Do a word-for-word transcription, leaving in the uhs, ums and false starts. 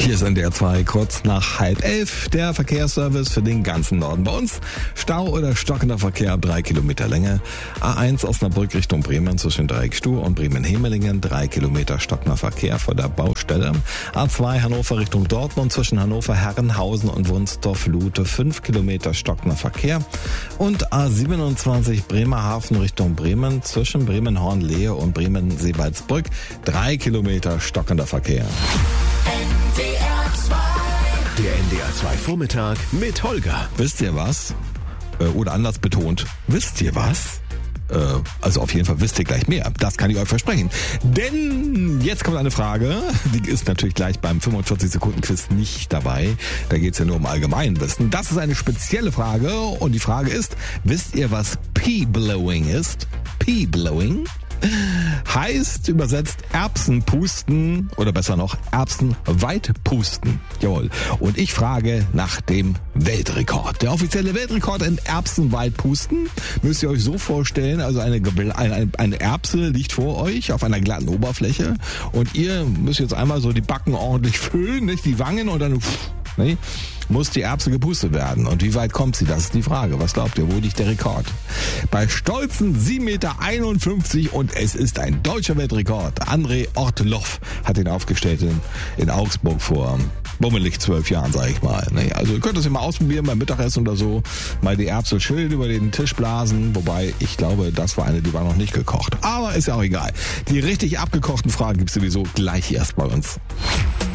Hier ist N D R zwei, kurz nach halb elf, der Verkehrsservice für den ganzen Norden. Bei uns Stau oder stockender Verkehr ab drei Kilometer Länge. A eins Osnabrück Richtung Bremen zwischen Dreieckstuhl und Bremen-Hemelingen, drei Kilometer stockender Verkehr vor der Baustelle. A zwei Hannover Richtung Dortmund zwischen Hannover-Herrenhausen und Wunstorf-Lute, fünf Kilometer stockender Verkehr. Und A siebenundzwanzig Bremerhaven Richtung Bremen zwischen Bremen-Hornlehe und Bremen-Seebaldsbrück, drei Kilometer stockender Verkehr. Der N D R zwei Vormittag mit Holger. Wisst ihr was? Äh, oder anders betont, wisst ihr was? Äh, also auf jeden Fall wisst ihr gleich mehr. Das kann ich euch versprechen. Denn jetzt kommt eine Frage, die ist natürlich gleich beim fünfundvierzig Sekunden Quiz nicht dabei. Da geht es ja nur um Allgemeinwissen. Das ist eine spezielle Frage und die Frage ist, wisst ihr, was Pea-Blowing ist? Pea-Blowing heißt übersetzt Erbsenpusten oder besser noch Erbsenweitpusten. Jawohl. Und ich frage nach dem Weltrekord. Der offizielle Weltrekord in Erbsenweitpusten müsst ihr euch so vorstellen, also eine, eine, eine Erbse liegt vor euch auf einer glatten Oberfläche und ihr müsst jetzt einmal so die Backen ordentlich füllen, nicht die Wangen und dann pff, nee, muss die Erbse gepustet werden. Und wie weit kommt sie? Das ist die Frage. Was glaubt ihr, wo liegt der Rekord? Bei stolzen sieben Meter einundfünfzig und es ist ein deutscher Weltrekord. André Ortloff hat ihn aufgestellt in, in Augsburg vor bummelig zwölf Jahren, sag ich mal. Also ihr könnt das ja mal ausprobieren beim Mittagessen oder so. Mal die Erbse schön über den Tisch blasen. Wobei, ich glaube, das war eine, die war noch nicht gekocht. Aber ist ja auch egal. Die richtig abgekochten Fragen gibt's sowieso gleich erst bei uns.